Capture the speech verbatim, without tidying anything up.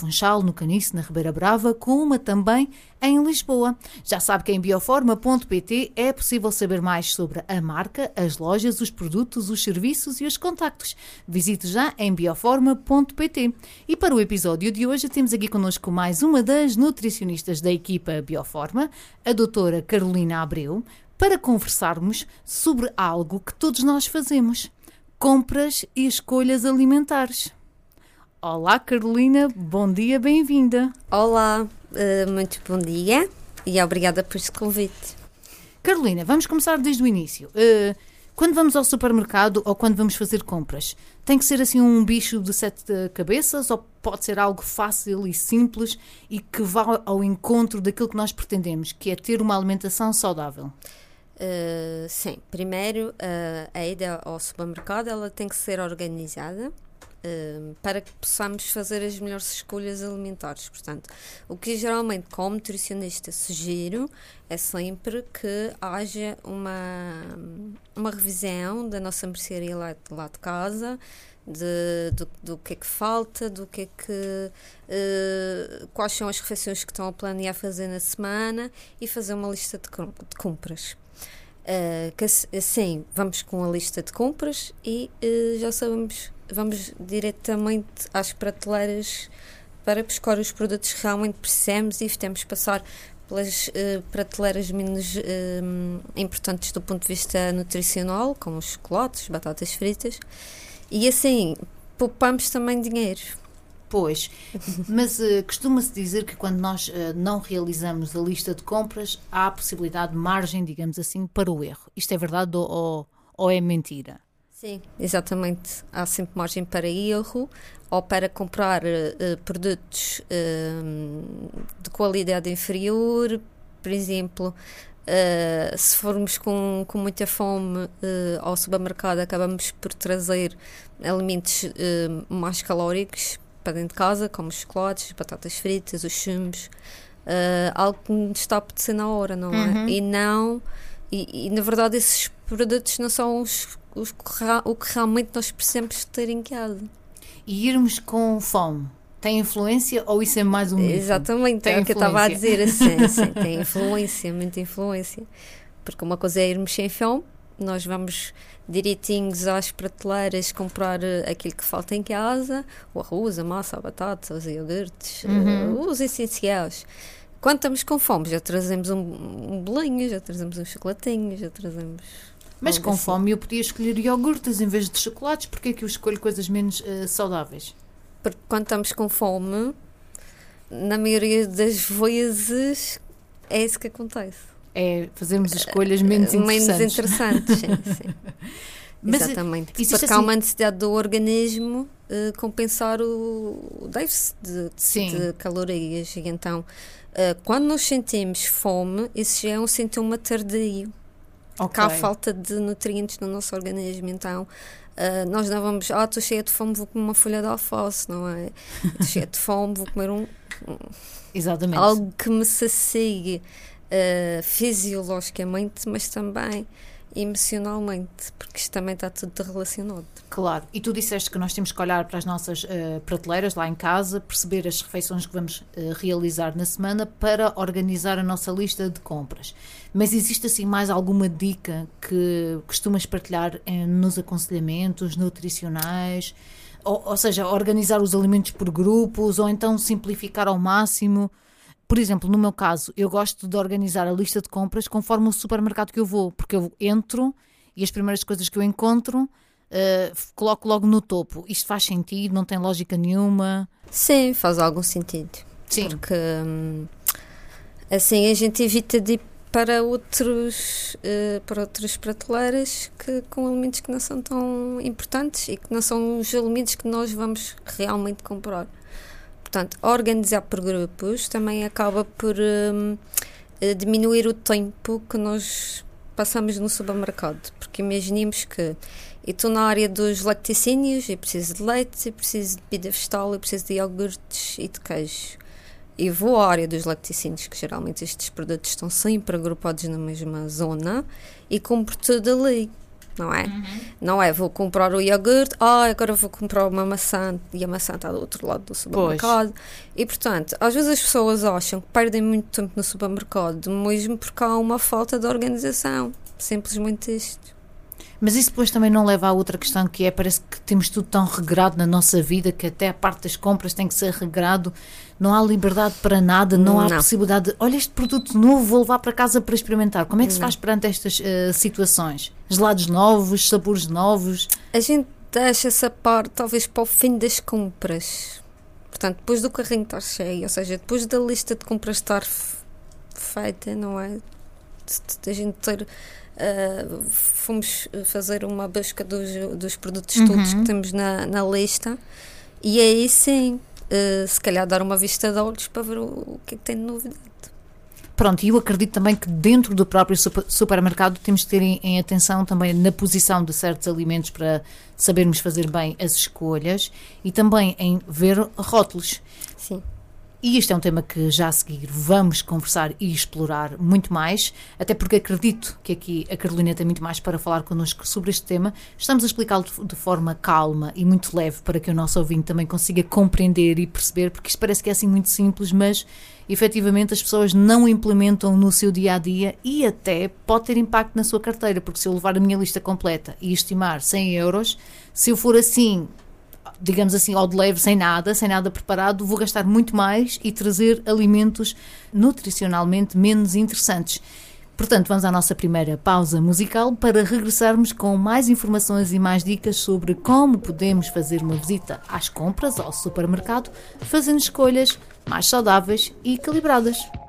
Funchal, no Caniço, na Ribeira Brava, com uma também em Lisboa. Já sabe que em bioforma ponto pt é possível saber mais sobre a marca, as lojas, os produtos, os serviços e os contactos. Visite já em bioforma ponto pt. E para o episódio de hoje temos aqui connosco mais uma das nutricionistas da equipa Bioforma, a doutora Carolina Abreu, para conversarmos sobre algo que todos nós fazemos: compras e escolhas alimentares. Olá Carolina, bom dia, bem-vinda. Olá, uh, muito bom dia e obrigada por este convite. Carolina, vamos começar desde o início. Uh, quando vamos ao supermercado ou quando vamos fazer compras, tem que ser assim um bicho de sete cabeças ou pode ser algo fácil e simples e que vá ao encontro daquilo que nós pretendemos, que é ter uma alimentação saudável? Uh, sim, primeiro uh, a ida ao supermercado ela tem que ser organizada uh, para que possamos fazer as melhores escolhas alimentares. Portanto, o que geralmente como nutricionista sugiro é sempre que haja uma, uma revisão da nossa mercearia lá, lá de casa, De, do, do que é que falta, do que é que uh, quais são as refeições que estão a planear fazer na semana e fazer uma lista de, de compras. Uh, que assim, vamos com a lista de compras e uh, já sabemos, vamos diretamente às prateleiras para buscar os produtos que realmente precisamos e evitamos passar pelas uh, prateleiras menos uh, importantes do ponto de vista nutricional, como os chocolates, batatas fritas, e assim poupamos também dinheiro. Pois, mas uh, costuma-se dizer que quando nós uh, não realizamos a lista de compras, há a possibilidade de margem, digamos assim, para o erro. Isto é verdade ou, ou é mentira? Sim, exatamente. Há sempre margem para erro ou para comprar uh, produtos uh, de qualidade inferior. Por exemplo, uh, se formos com, com muita fome uh, ao supermercado, acabamos por trazer alimentos uh, mais calóricos para dentro de casa, como os chocolates, as batatas fritas, os chumbos, uh, algo que nos está a apetecer na hora, não é? Uhum. E não, e, e na verdade esses produtos não são os, os, o que realmente nós precisamos ter em casa. E irmos com fome, tem influência ou isso é mais um mito? Exatamente, tem é o que eu estava a dizer, assim, assim, tem influência, muita influência, porque uma coisa é irmos sem fome, nós vamos direitinhos às prateleiras comprar aquilo que falta em casa, o arroz, a massa, a batata, os iogurtes, uhum. uh, os essenciais. Quando estamos com fome já trazemos um, um bolinho, já trazemos um chocolatinho, já trazemos... Mas com assim. fome eu podia escolher iogurtes em vez de chocolates, porque é que eu escolho coisas menos uh, saudáveis? Porque quando estamos com fome, na maioria das vezes é isso que acontece. É fazermos escolhas menos interessantes. Menos interessantes, sim, sim. Mas exatamente. Porque assim... há uma necessidade do organismo uh, compensar o, o déficit de, de, de calorias. E então, uh, quando nós sentimos fome, isso já é um sintoma tardio. Okay. Que há falta de nutrientes no nosso organismo. Então, uh, nós não vamos... Ah, estou cheia de fome, vou comer uma folha de alface, não é? Estou cheia de fome, vou comer um... um Exatamente. Algo que me sacie uh, fisiologicamente, mas também emocionalmente, porque isto também está tudo relacionado. Claro, e tu disseste que nós temos que olhar para as nossas uh, prateleiras lá em casa, perceber as refeições que vamos uh, realizar na semana para organizar a nossa lista de compras. Mas existe assim mais alguma dica que costumas partilhar em, nos aconselhamentos nutricionais? Ou, ou seja, organizar os alimentos por grupos ou então simplificar ao máximo? Por exemplo, no meu caso, eu gosto de organizar a lista de compras conforme o supermercado que eu vou, porque eu entro e as primeiras coisas que eu encontro uh, coloco logo no topo. Isto faz sentido? Não tem lógica nenhuma? Sim, faz algum sentido. Sim. Porque assim a gente evita de ir para, outros, uh, para outras prateleiras que, com alimentos que não são tão importantes e que não são os alimentos que nós vamos realmente comprar. Portanto, organizar por grupos também acaba por um, diminuir o tempo que nós passamos no supermercado, porque imaginemos que eu estou na área dos laticínios e preciso de leite, eu preciso de bebida vegetal, eu preciso de iogurtes e de queijo. E vou à área dos laticínios, que geralmente estes produtos estão sempre agrupados na mesma zona, e compro tudo ali. não é? Uhum. Não é, vou comprar o iogurte, ah, agora vou comprar uma maçã e a maçã está do outro lado do supermercado. Pois. E, portanto, às vezes as pessoas acham que perdem muito tempo no supermercado, mesmo porque há uma falta de organização. Simplesmente isto. Mas isso depois também não leva a outra questão, que é, parece que temos tudo tão regrado na nossa vida, que até a parte das compras tem que ser regrado, não há liberdade para nada, não, não. há possibilidade de, olha, este produto novo, vou levar para casa para experimentar. Como é que se não. faz perante estas uh, situações? Gelados novos, sabores novos? A gente deixa essa parte talvez para o fim das compras. Portanto, depois do carrinho estar cheio, ou seja, depois da lista de compras estar feita, não é? De a gente ter... Uh, fomos fazer uma busca dos, dos produtos uhum. todos que temos na, na lista, e aí sim, uh, se calhar dar uma vista de olhos para ver o, o que é que tem de novidade. Pronto, e eu acredito também que dentro do próprio super, supermercado temos de ter em, em atenção também na posição de certos alimentos para sabermos fazer bem as escolhas, e também em ver rótulos. Sim. E este é um tema que já a seguir vamos conversar e explorar muito mais, até porque acredito que aqui a Carolina tem muito mais para falar connosco sobre este tema. Estamos a explicá-lo de forma calma e muito leve para que o nosso ouvinte também consiga compreender e perceber, porque isto parece que é assim muito simples, mas efetivamente as pessoas não implementam no seu dia-a-dia e até pode ter impacto na sua carteira, porque se eu levar a minha lista completa e estimar cem euros, se eu for assim... digamos assim, ao de leve, sem nada, sem nada preparado, vou gastar muito mais e trazer alimentos nutricionalmente menos interessantes. Portanto, vamos à nossa primeira pausa musical para regressarmos com mais informações e mais dicas sobre como podemos fazer uma visita às compras, ao supermercado, fazendo escolhas mais saudáveis e equilibradas.